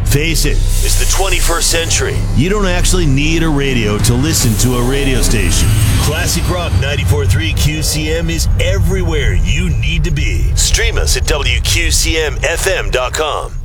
Face it, it's the 21st century. You don't actually need a radio to listen to a radio station. Classic Rock 94.3 QCM is everywhere you need to be. Stream us at WQCMFM.com.